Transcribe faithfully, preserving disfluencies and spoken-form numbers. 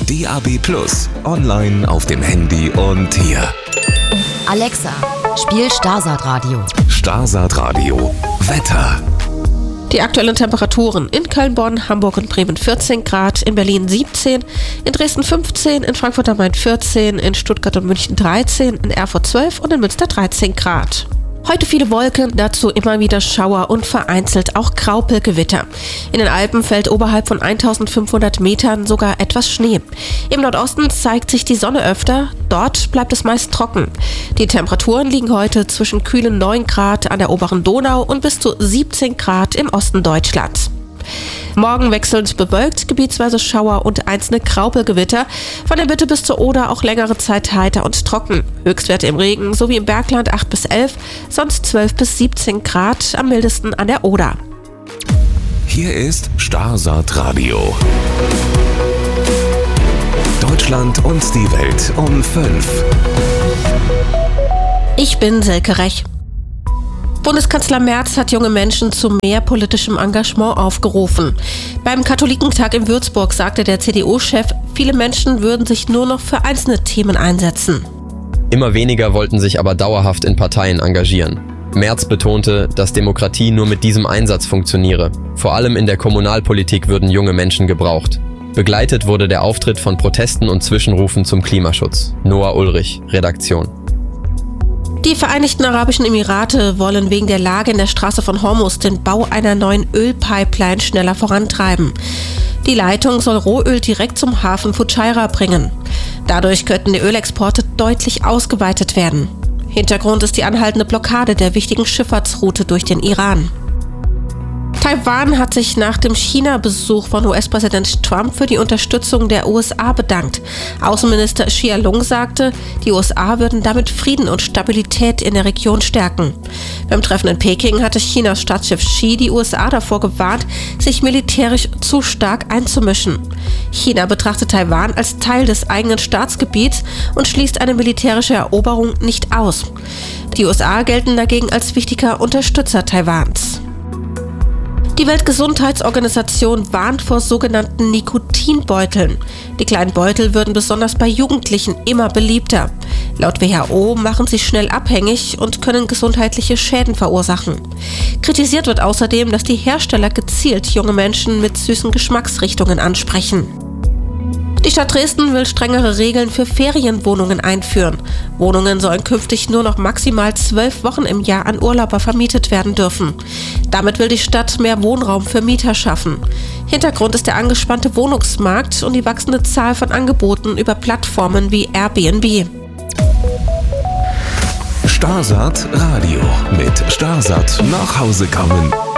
D A B Plus, online auf dem Handy und hier. Alexa, spiel Starsat Radio. Starsat Radio. Wetter. Die aktuellen Temperaturen in Köln, Bonn, Hamburg und Bremen vierzehn Grad, in Berlin siebzehn, in Dresden fünfzehn, in Frankfurt am Main vierzehn, in Stuttgart und München dreizehn, in Erfurt zwölf und in Münster dreizehn Grad. Heute viele Wolken, dazu immer wieder Schauer und vereinzelt auch Graupelgewitter. In den Alpen fällt oberhalb von eintausendfünfhundert Metern sogar etwas Schnee. Im Nordosten zeigt sich die Sonne öfter, dort bleibt es meist trocken. Die Temperaturen liegen heute zwischen kühlen neun Grad an der oberen Donau und bis zu siebzehn Grad im Osten Deutschlands. Morgen wechselnd bewölkt, gebietsweise Schauer und einzelne Graupelgewitter. Von der Mitte bis zur Oder auch längere Zeit heiter und trocken. Höchstwerte im Regen sowie im Bergland acht bis elf, sonst zwölf bis siebzehn Grad, am mildesten an der Oder. Hier ist Starsat Radio. Deutschland und die Welt um fünf. Ich bin Silke Rech. Bundeskanzler Merz hat junge Menschen zu mehr politischem Engagement aufgerufen. Beim Katholikentag in Würzburg sagte der C D U-Chef, viele Menschen würden sich nur noch für einzelne Themen einsetzen. Immer weniger wollten sich aber dauerhaft in Parteien engagieren. Merz betonte, dass Demokratie nur mit diesem Einsatz funktioniere. Vor allem in der Kommunalpolitik würden junge Menschen gebraucht. Begleitet wurde der Auftritt von Protesten und Zwischenrufen zum Klimaschutz. Noah Ulrich, Redaktion. Die Vereinigten Arabischen Emirate wollen wegen der Lage in der Straße von Hormuz den Bau einer neuen Ölpipeline schneller vorantreiben. Die Leitung soll Rohöl direkt zum Hafen Fujairah bringen. Dadurch könnten die Ölexporte deutlich ausgeweitet werden. Hintergrund ist die anhaltende Blockade der wichtigen Schifffahrtsroute durch den Iran. Taiwan hat sich nach dem China-Besuch von U S-Präsident Trump für die Unterstützung der U S A bedankt. Außenminister Xi Jinping sagte, die U S A würden damit Frieden und Stabilität in der Region stärken. Beim Treffen in Peking hatte Chinas Staatschef Xi die U S A davor gewarnt, sich militärisch zu stark einzumischen. China betrachtet Taiwan als Teil des eigenen Staatsgebiets und schließt eine militärische Eroberung nicht aus. Die U S A gelten dagegen als wichtiger Unterstützer Taiwans. Die Weltgesundheitsorganisation warnt vor sogenannten Nikotinbeuteln. Die kleinen Beutel würden besonders bei Jugendlichen immer beliebter. Laut W H O machen sie schnell abhängig und können gesundheitliche Schäden verursachen. Kritisiert wird außerdem, dass die Hersteller gezielt junge Menschen mit süßen Geschmacksrichtungen ansprechen. Die Stadt Dresden will strengere Regeln für Ferienwohnungen einführen. Wohnungen sollen künftig nur noch maximal zwölf Wochen im Jahr an Urlauber vermietet werden dürfen. Damit will die Stadt mehr Wohnraum für Mieter schaffen. Hintergrund ist der angespannte Wohnungsmarkt und die wachsende Zahl von Angeboten über Plattformen wie Airbnb. Starsat Radio mit Starsat nach Hause kommen.